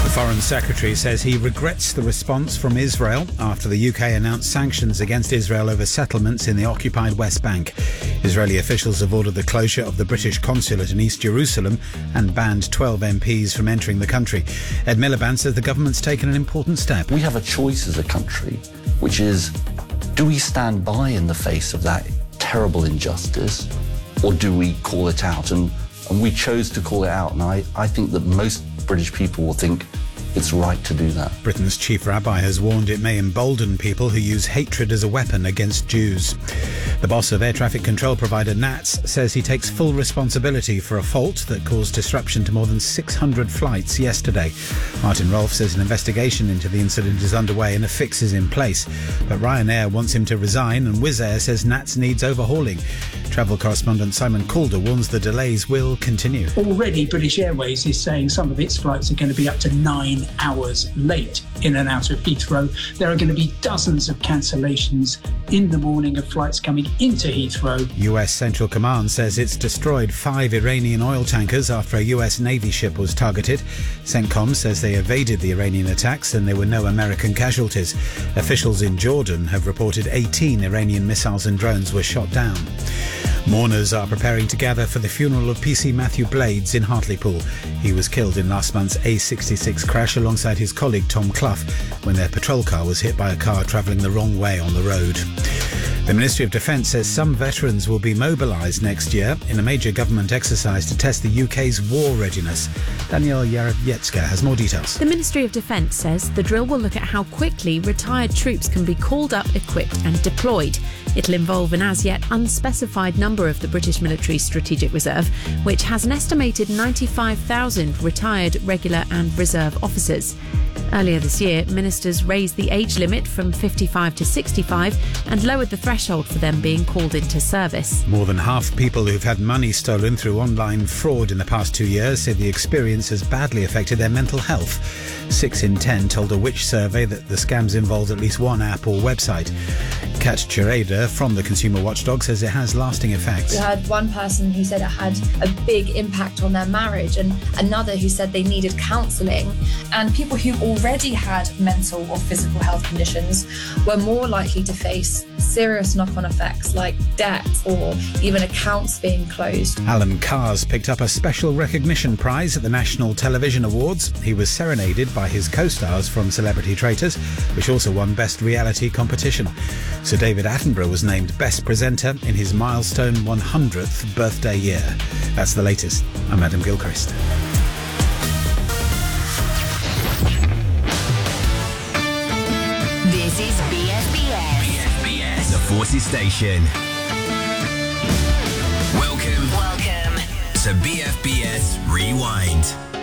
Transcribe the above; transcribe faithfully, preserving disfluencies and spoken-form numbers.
The Foreign Secretary says he regrets the response from Israel after the U K announced sanctions against Israel over settlements in the occupied West Bank. Israeli officials have ordered the closure of the British consulate in East Jerusalem and banned twelve M Ps from entering the country. Ed Miliband says the government's taken an important step. We have a choice as a country, which is, do we stand by in the face of that terrible injustice, or do we call it out? And, and we chose to call it out, and I, I think that most British people will think it's right to do that. Britain's chief rabbi has warned it may embolden people who use hatred as a weapon against Jews. The boss of air traffic control provider N A T S says he takes full responsibility for a fault that caused disruption to more than six hundred flights yesterday. Martin Rolfe says an investigation into the incident is underway and a fix is in place. But Ryanair wants him to resign, and Wizz Air says N A T S needs overhauling. Travel correspondent Simon Calder warns the delays will continue. Already British Airways is saying some of its flights are going to be up to nine hours late in and out of Heathrow. There are going to be dozens of cancellations in the morning of flights coming into Heathrow. U S Central Command says it's destroyed five Iranian oil tankers after a U S Navy ship was targeted. CENTCOM says they evaded the Iranian attacks and there were no American casualties. Officials in Jordan have reported eighteen Iranian missiles and drones were shot down. Mourners are preparing to gather for the funeral of P C Matthew Blades in Hartlepool. He was killed in last month's A sixty-six crash alongside his colleague Tom Clough when their patrol car was hit by a car travelling the wrong way on the road. The Ministry of Defence says some veterans will be mobilised next year in a major government exercise to test the U K's war readiness. Danielle Yarowiecka has more details. The Ministry of Defence says the drill will look at how quickly retired troops can be called up, equipped and deployed. It'll involve an as-yet unspecified number of the British Military Strategic Reserve, which has an estimated ninety-five thousand retired, regular and reserve officers. Earlier this year, ministers raised the age limit from fifty-five to sixty-five and lowered the threshold for them being called into service. More than half people who've had money stolen through online fraud in the past two years say the experience has badly affected their mental health. Six in ten told a Which survey that the scams involved at least one app or website. Kat Chireda from the Consumer Watchdog says it has lasting effects. We had one person who said it had a big impact on their marriage, and another who said they needed counselling. And people who already had mental or physical health conditions were more likely to face serious knock-on effects like debt or even accounts being closed. Alan Carrs picked up a special recognition prize at the National Television Awards. He was serenaded by his co-stars from Celebrity Traitors, which also won Best Reality Competition. Sir David Attenborough was named Best Presenter in his milestone one hundredth birthday year. That's the latest. I'm Adam Gilchrist. This is B F B S. B F B S, the Forces Station. Welcome, Welcome to B F B S Rewind.